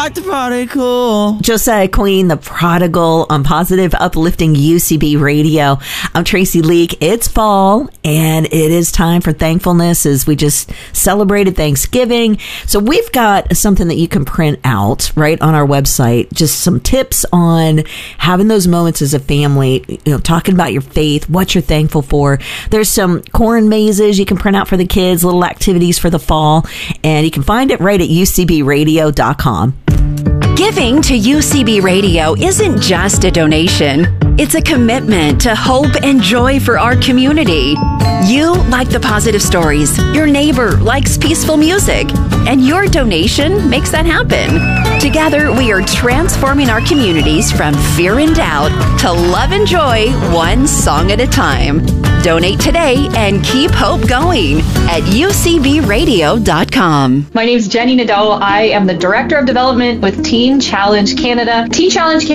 like the prodigal. Josiah Queen, the prodigal on Positive Uplifting UCB Radio. I'm Tracy Leak. It's fall, and it is time for thankfulness as we just celebrated Thanksgiving. So we've got something that you can print out right on our website. Just some tips on having those moments as a family, talking about your faith, what you're thankful for. There's some corn mazes you can print out for the kids, little activities for the fall, and you can find it right at ucbradio.com. Giving to UCB Radio isn't just a donation. It's a commitment to hope and joy for our community. You like the positive stories. Your neighbor likes peaceful music. And your donation makes that happen. Together, we are transforming our communities from fear and doubt to love and joy, one song at a time. Donate today and keep hope going at ucbradio.com. My name is Jenny Nadeau. I am the Director of Development with Teen Challenge Canada. Teen Challenge